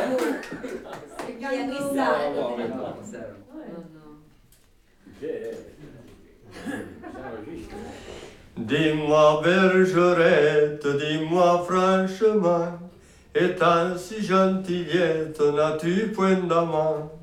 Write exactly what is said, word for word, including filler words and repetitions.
C'est Gagnissa. No, no, no, zero. Non, non. Dis-moi, bergerette, dis-moi franchement, étant si gentillette, n'as-tu point d'amant?